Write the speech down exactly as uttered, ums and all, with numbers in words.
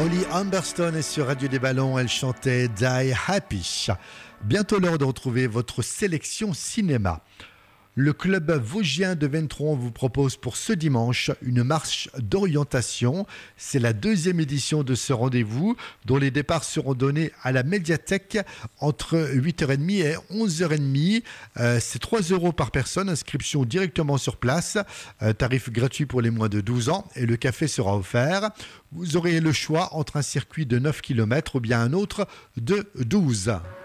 Holly Humberstone est sur Radio des Ballons, elle chantait Die Happy. Bientôt l'heure de retrouver votre sélection cinéma. Le club vosgien de Ventron vous propose pour ce dimanche une marche d'orientation. C'est la deuxième édition de ce rendez-vous dont les départs seront donnés à la médiathèque entre huit heures trente et onze heures trente. Euh, c'est trois euros par personne, inscription directement sur place, euh, tarif gratuit pour les moins de douze ans et le café sera offert. Vous aurez le choix entre un circuit de neuf kilomètres ou bien un autre de douze.